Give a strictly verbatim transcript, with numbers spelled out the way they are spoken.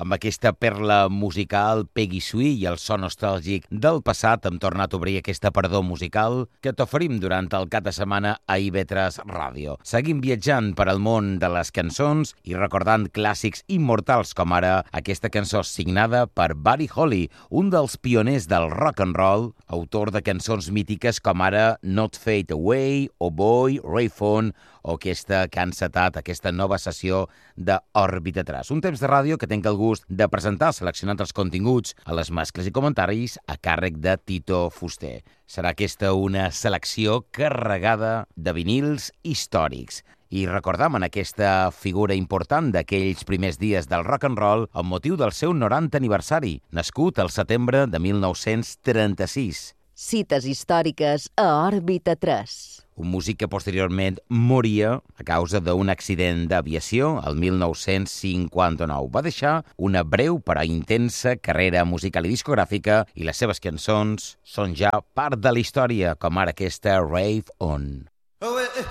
amb aquesta perla musical Peggy Sue i el so nostàlgic del passat, hem tornat a obrir aquesta perdó musical que t'oferim durant el cap de setmana a I V tres Ràdio. Seguim viatjant per al món de les cançons i recordant clàssics immortals com ara aquesta cançó signada per Buddy Holly, un dels pioners del rock and roll, autor de cançons mítiques com ara Not Fade Away, Oh Boy, Rayphone o aquesta que ha encetat aquesta nova sessió d'Òrbita tres. Un temps de ràdio que tinc el gust de presentar seleccionant els continguts a les mescles i comentaris a càrrec de Tito Fuster. Serà aquesta una selecció carregada de vinils històrics. I recordam en aquesta figura important d'aquells primers dies del rock and roll amb motiu del seu norantè aniversari, nascut el setembre de mil nou-cents trenta-sis. Cites històriques a Òrbita tres. Un músic que posteriorment moria a causa d'un accident d'aviació el mil nou-cents cinquanta-nou. Va deixar una breu però intensa carrera musical i discogràfica i les seves cançons són ja part de la història, com ara aquesta Rave On.